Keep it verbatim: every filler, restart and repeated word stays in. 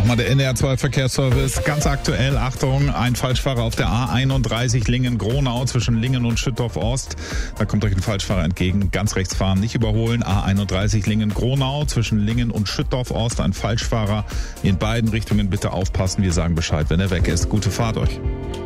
Nochmal der N D R zwei Verkehrsservice, ganz aktuell, Achtung, ein Falschfahrer auf der A einunddreißig Lingen-Gronau zwischen Lingen und Schüttorf-Ost. Da kommt euch ein Falschfahrer entgegen, ganz rechts fahren, nicht überholen. A einunddreißig Lingen-Gronau zwischen Lingen und Schüttorf-Ost, ein Falschfahrer in beiden Richtungen, bitte aufpassen, wir sagen Bescheid, wenn er weg ist. Gute Fahrt euch.